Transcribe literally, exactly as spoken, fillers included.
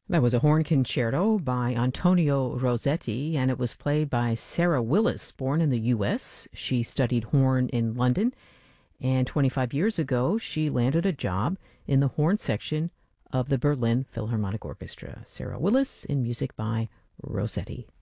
That was a horn concerto by Antonio Rossetti, and it was played by Sarah Willis, born in the U S. She studied horn in London, and twenty-five years ago, she landed a job in the horn section of the Berlin Philharmonic Orchestra. Sarah Willis in music by Rossetti.